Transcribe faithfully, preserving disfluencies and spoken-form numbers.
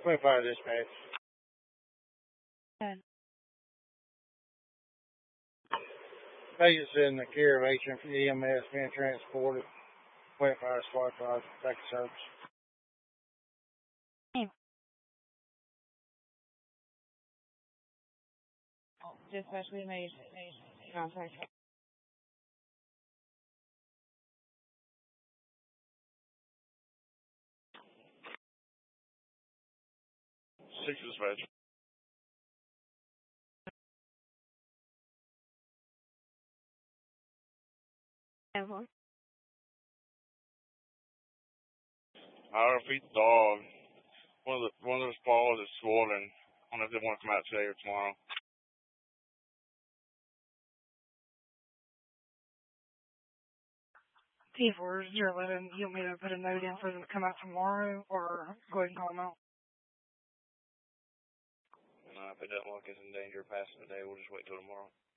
Twin Fire Dispatch. Ten. Patients in the care of Atrium E M S being transported. Twin Fire Squad Five, back to service. Name. Oh, dispatch, we made contact. Six dispatch. And one. Our feet dog. One of the one of those paws is swollen. I don't know if they want to come out today or tomorrow. T four zero eleven, you want me to put a note in for them to come out tomorrow, or go ahead and call them out? No, if it doesn't look like it's in danger of passing today, we'll just wait till tomorrow.